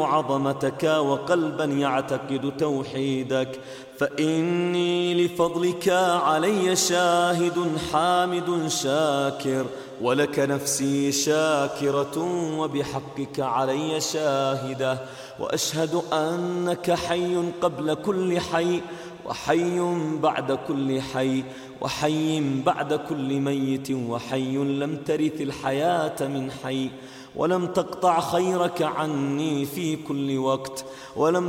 عظمتك وقلبا يعتقد توحيدك، فإني لفضلك علي شاهد حامد شاكر، ولك نفسي شاكرة وبحقك علي شاهدة، وأشهد أنك حي قبل كل حي، وحي بعد كل حي، وحي بعد كل ميت، وحي لم ترث الحياة من حي، ولم تقطع خيرك عني في كل وقت، ولم